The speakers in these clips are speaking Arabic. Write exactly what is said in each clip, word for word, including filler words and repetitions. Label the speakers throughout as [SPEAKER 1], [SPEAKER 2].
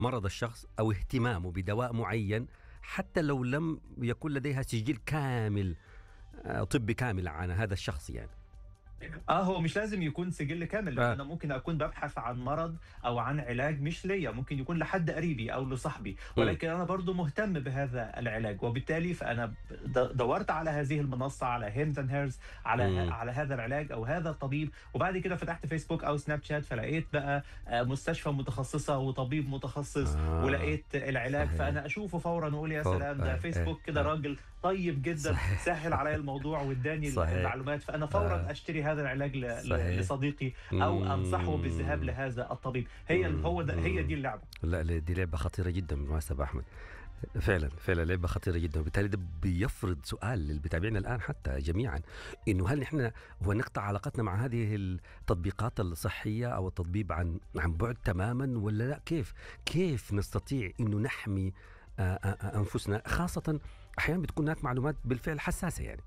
[SPEAKER 1] مرض الشخص أو اهتمامه بدواء معين حتى لو لم يكن لديها سجل كامل طبي كامل عن هذا الشخص يعني.
[SPEAKER 2] اه هو مش لازم يكون سجل كامل، لان
[SPEAKER 1] آه.
[SPEAKER 2] انا ممكن اكون ببحث عن مرض او عن علاج مش ليا، ممكن يكون لحد قريبي او لصاحبي،
[SPEAKER 1] م.
[SPEAKER 2] ولكن انا برضو مهتم بهذا العلاج، وبالتالي فانا د- دورت على هذه المنصه، على هيمز اند هيرز، على ه-
[SPEAKER 1] م.
[SPEAKER 2] على هذا العلاج او هذا الطبيب، وبعد كده فتحت فيسبوك او سناب شات، فلقيت بقى آه، مستشفى متخصصه وطبيب متخصص،
[SPEAKER 1] آه.
[SPEAKER 2] ولقيت العلاج،
[SPEAKER 1] صحيح.
[SPEAKER 2] فانا اشوفه فورا واقول يا
[SPEAKER 1] فور.
[SPEAKER 2] سلام، ده
[SPEAKER 1] آه. آه.
[SPEAKER 2] فيسبوك كده
[SPEAKER 1] آه.
[SPEAKER 2] راجل طيب جدا،
[SPEAKER 1] صحيح.
[SPEAKER 2] سهل عليا الموضوع واداني
[SPEAKER 1] صحيح.
[SPEAKER 2] المعلومات، فانا فورا
[SPEAKER 1] آه.
[SPEAKER 2] اشتري هذا العلاج ل- ل-
[SPEAKER 1] صحيح.
[SPEAKER 2] لصديقي، او انصحه بالذهاب
[SPEAKER 1] مم.
[SPEAKER 2] لهذا الطبيب. هي ال- هو ده هي دي
[SPEAKER 1] مم.
[SPEAKER 2] اللعبه.
[SPEAKER 1] لا لا، دي لعبة خطيرة جدا بالمناسبة أحمد. فعلا فعلا لعبة خطيرة جدا، وبالتالي ده بيفرض سؤال للي بتابعنا الآن حتى جميعا، إنه هل نحن هو نقطع علاقتنا مع هذه التطبيقات الصحية أو التطبيب عن عن بعد تماما ولا لا؟ كيف كيف نستطيع إنه نحمي آه، آه، أنفسنا، خاصة أحيانا بتكون هناك معلومات بالفعل حساسة يعني.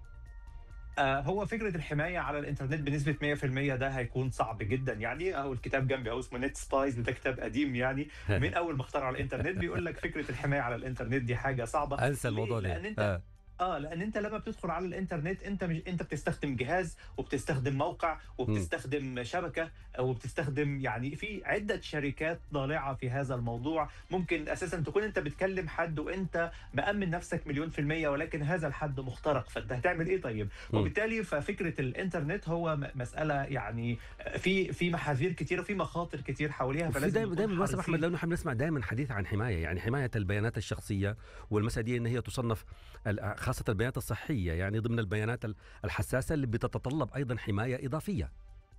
[SPEAKER 2] آه، هو فكره الحمايه على الانترنت بنسبه مية في المية ده هيكون صعب جدا، يعني اهو الكتاب جنبي اهو اسمه نت سبايز، ده كتاب قديم يعني، من اول ما اخترعوا الانترنت بيقول لك فكره الحمايه على الانترنت دي حاجه صعبه.
[SPEAKER 1] أنسى
[SPEAKER 2] ليه؟
[SPEAKER 1] الموضوع ده.
[SPEAKER 2] لان انت
[SPEAKER 1] آه.
[SPEAKER 2] اه لان انت لما بتدخل على الانترنت، انت مش انت بتستخدم جهاز، وبتستخدم موقع،
[SPEAKER 1] مم.
[SPEAKER 2] وبتستخدم شبكه، وبتستخدم يعني في عده شركات ضالعه في هذا الموضوع. ممكن اساسا تكون انت بتكلم حد وانت مأمن نفسك مليون في المية، ولكن هذا الحد مخترق، فانت هتعمل ايه طيب؟
[SPEAKER 1] مم.
[SPEAKER 2] وبالتالي ففكره الانترنت هو م- مساله يعني في في محاذير كتير وفي مخاطر كتير حواليها،
[SPEAKER 1] وفي
[SPEAKER 2] فلازم
[SPEAKER 1] دايما
[SPEAKER 2] نكون
[SPEAKER 1] دايما بالمناسبة أحمد،
[SPEAKER 2] حريصين.
[SPEAKER 1] لأنه احنا بنسمع دائما حديث عن حماية، يعني حماية البيانات الشخصية، والمسألة دي إن هي تصنف ال- خاصة البيانات الصحية يعني ضمن البيانات ال- الحساسة اللي بتتطلب أيضا حماية إضافية.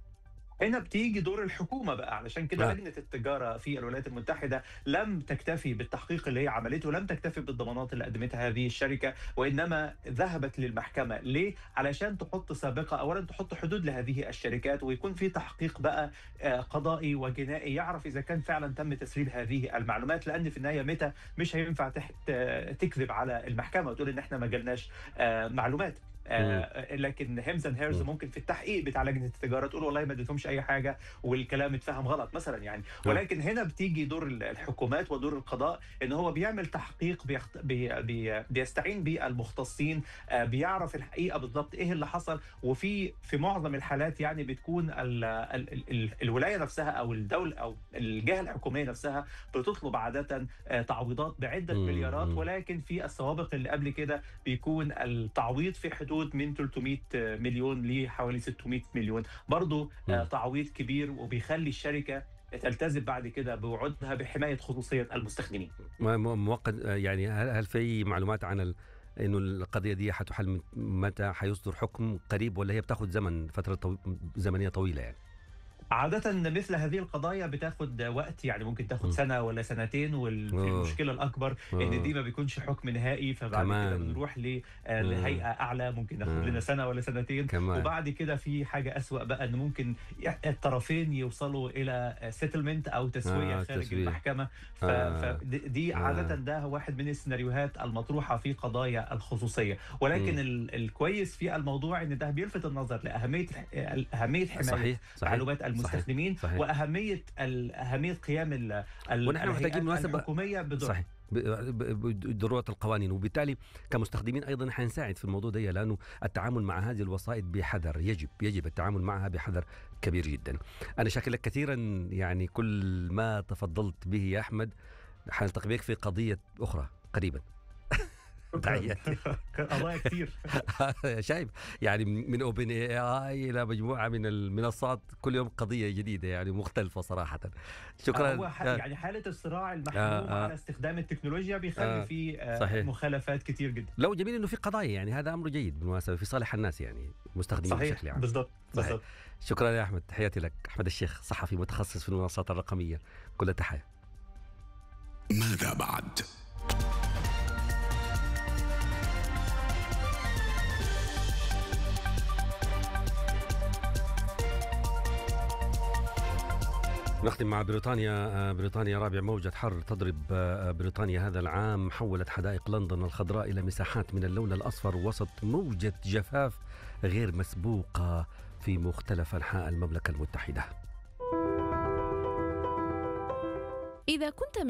[SPEAKER 2] هنا بتيجي دور الحكومة بقى، علشان كده
[SPEAKER 1] آه.
[SPEAKER 2] لجنة التجارة في الولايات المتحدة لم تكتفي بالتحقيق اللي هي عملته، لم تكتفي بالضمانات اللي قدمتها هذه الشركة، وإنما ذهبت للمحكمة. ليه؟ علشان تحط سابقة، أولا تحط حدود لهذه الشركات، ويكون في تحقيق بقى آه، قضائي وجنائي يعرف إذا كان فعلا تم تسريب هذه المعلومات، لأن في النهاية متى مش هينفع تحت آه، تكذب على المحكمة وتقول إن إحنا ما جالناش آه، معلومات.
[SPEAKER 1] مم.
[SPEAKER 2] آه لكن هيمز اند هيرز
[SPEAKER 1] مم.
[SPEAKER 2] ممكن في التحقيق بتاع لجنه التجاره تقول والله ما اديتهمش اي حاجه والكلام اتفهم غلط مثلا يعني.
[SPEAKER 1] آه.
[SPEAKER 2] ولكن هنا بتيجي دور الحكومات ودور القضاء، ان هو بيعمل تحقيق، بيخت... بي... بي... بيستعين بالمختصين، آه بيعرف الحقيقه بالضبط ايه اللي حصل. وفي في معظم الحالات يعني بتكون ال... ال... ال... ال... الولايه نفسها او الدوله او الجهه الحكوميه نفسها بتطلب عاده آه تعويضات بعده
[SPEAKER 1] مم.
[SPEAKER 2] مليارات،
[SPEAKER 1] مم.
[SPEAKER 2] ولكن في السوابق اللي قبل كده بيكون التعويض في حدود من ثلاثمية مليون لحوالي ستمية مليون، برضو آه،
[SPEAKER 1] مم.
[SPEAKER 2] تعويض كبير، وبيخلي الشركة تلتزم بعد كده بوعودها بحماية خصوصية المستخدمين.
[SPEAKER 1] م- م- مؤقت يعني، هل هل في معلومات عن ال... إنه القضية دي حتحل من- متى حيصدر حكم قريب، ولا هي بتاخذ زمن فترة طو... زمنية طويلة يعني؟
[SPEAKER 2] عادة مثل هذه القضايا بتاخد وقت، يعني ممكن تاخد
[SPEAKER 1] مم.
[SPEAKER 2] سنة ولا سنتين،
[SPEAKER 1] أوه.
[SPEAKER 2] والمشكلة الأكبر إن دي
[SPEAKER 1] أوه.
[SPEAKER 2] ما بيكونش حكم نهائي، فبعد كده
[SPEAKER 1] كمان.
[SPEAKER 2] بنروح ل- آه،
[SPEAKER 1] آه.
[SPEAKER 2] لهيئة أعلى، ممكن ناخد لنا
[SPEAKER 1] آه.
[SPEAKER 2] سنة ولا سنتين،
[SPEAKER 1] كمان.
[SPEAKER 2] وبعد كده في حاجة أسوأ بقى، إن ممكن ي- الطرفين يوصلوا إلى سيتلمنت أو تسوية
[SPEAKER 1] آه.
[SPEAKER 2] خارج
[SPEAKER 1] تسوية.
[SPEAKER 2] المحكمة.
[SPEAKER 1] آه.
[SPEAKER 2] فدي عادة
[SPEAKER 1] آه.
[SPEAKER 2] ده واحد من السيناريوهات المطروحة في قضايا الخصوصية، ولكن
[SPEAKER 1] مم.
[SPEAKER 2] ال- الكويس في الموضوع إن ده بيلفت النظر لأهمية أهمية حماية
[SPEAKER 1] صحيح. صحيح.
[SPEAKER 2] معلومات
[SPEAKER 1] صحيح.
[SPEAKER 2] المستخدمين،
[SPEAKER 1] صحيح.
[SPEAKER 2] واهميه ال- اهميه قيام ال- ال-
[SPEAKER 1] ونحن محتاجين
[SPEAKER 2] الهيئات
[SPEAKER 1] مناسبة.
[SPEAKER 2] الحكوميه بدور.
[SPEAKER 1] صحيح. ب- ب- بضرورة القوانين، وبالتالي كمستخدمين أيضا حنساعد في الموضوع ده، لأنه التعامل مع هذه الوسائط بحذر، يجب يجب التعامل معها بحذر كبير جدا. أنا شاكر لك كثيرا، يعني كل ما تفضلت به يا أحمد حنلتقي بك في قضية أخرى قريبا. تحياتي.
[SPEAKER 2] قضايا كتير.
[SPEAKER 1] شايف يعني، من اوبن اي اي الى مجموعه من المنصات، كل يوم قضيه جديده يعني مختلفه صراحه. شكرا.
[SPEAKER 2] هو ح- يعني حاله الصراع المحموم
[SPEAKER 1] آه، آه.
[SPEAKER 2] على استخدام التكنولوجيا بيخلي
[SPEAKER 1] آه،
[SPEAKER 2] فيه آه،
[SPEAKER 1] صحيح.
[SPEAKER 2] مخالفات كتير جدا.
[SPEAKER 1] لو جميل انه في قضايا، يعني هذا امر جيد بالمناسبه في صالح الناس يعني المستخدمين
[SPEAKER 2] صحيح،
[SPEAKER 1] بشكل عام.
[SPEAKER 2] بالضبط
[SPEAKER 1] صحيح.
[SPEAKER 2] بالضبط.
[SPEAKER 1] شكرا يا احمد، تحياتي لك. احمد الشيخ، صحفي متخصص في المنصات الرقميه، كل التحيه.
[SPEAKER 3] ماذا بعد؟
[SPEAKER 1] نختم مع بريطانيا. بريطانيا رابع موجة حر تضرب بريطانيا هذا العام، حولت حدائق لندن الخضراء إلى مساحات من اللون الأصفر وسط موجة جفاف غير مسبوقة في مختلف أنحاء المملكة المتحدة.
[SPEAKER 4] إذا كنت